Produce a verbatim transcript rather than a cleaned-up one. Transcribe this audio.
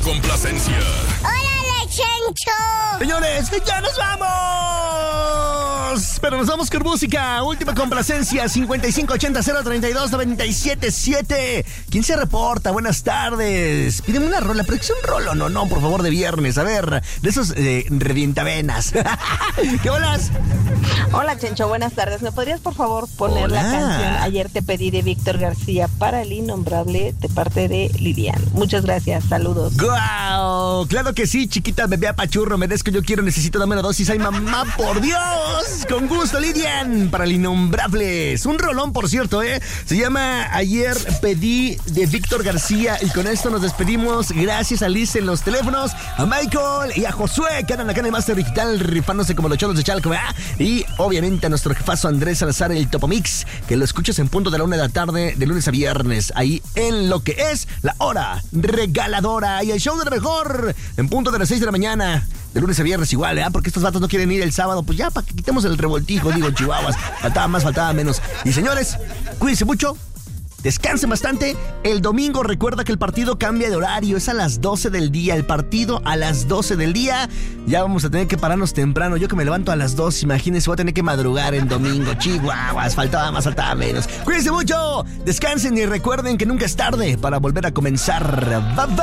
complacencia. ¡Órale, Chencho! Señores, ya nos vamos. Pero nos vamos con música. Última complacencia, cincuenta y cinco ochenta cero treinta y dos noventa y siete siete. ¿Quién se reporta? Buenas tardes. Pídeme una rola, pero que sea un rolo, no, no, por favor, de viernes. A ver, de esos eh, revientavenas. ¿Qué holas? Hola, Chencho, buenas tardes. ¿Me podrías, por favor, poner Hola. la canción Ayer te pedí de Víctor García para el innombrable de parte de Lilian? Muchas gracias, saludos. ¡Guau! Claro que sí, chiquita, bebé apachurro, merezco, yo quiero, necesito, dame la dosis. ¡Ay, mamá, por Dios! Con gusto, Lidian, para el innombrable. Es un rolón, por cierto, ¿eh? Se llama Ayer pedí de Víctor García. Y con esto nos despedimos. Gracias a Liz en los teléfonos, a Michael y a Josué, que andan acá en el Master Digital, rifándose como los cholos de Chalco, ¿verdad? Y obviamente a nuestro jefazo Andrés Salazar, el Topomix, que lo escuchas en punto de la una de la tarde, de lunes a viernes, ahí en lo que es la hora regaladora. Y el show de lo mejor, en punto de las seis de la mañana, de lunes a viernes igual, ¿eh? Porque estos vatos no quieren ir el sábado, pues ya, para que quitemos el revoltijo, digo, chihuahuas. Faltaba más, faltaba menos. Y señores, cuídense mucho. Descansen bastante. El domingo recuerda que el partido cambia de horario. Es a las doce del día. El partido a las doce del día. Ya vamos a tener que pararnos temprano. Yo que me levanto a las dos, imagínense, voy a tener que madrugar en domingo. Chihuahuas, faltaba más, faltaba menos. Cuídense mucho. Descansen y recuerden que nunca es tarde para volver a comenzar. Bye bye.